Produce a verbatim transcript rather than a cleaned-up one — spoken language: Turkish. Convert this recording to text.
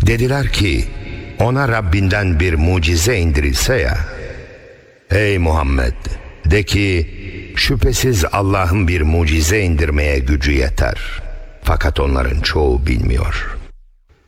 Dediler ki, ona Rabbinden bir mucize indirilse ya. Ey Muhammed! De ki, şüphesiz Allah'ın bir mucize indirmeye gücü yeter. Fakat onların çoğu bilmiyor.